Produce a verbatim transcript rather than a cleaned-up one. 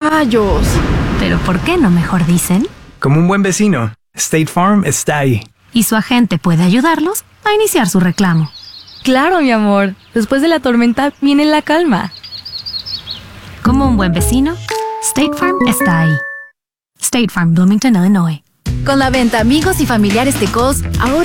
¡Rayos! Pero ¿por qué no mejor dicen? Como un buen vecino, State Farm está ahí. Y su agente puede ayudarlos a iniciar su reclamo. Claro, mi amor. Después de la tormenta viene la calma. Como un buen vecino, State Farm está ahí. State Farm, Bloomington, Illinois. Con la venta Amigos y Familiares de Kohl's, ahora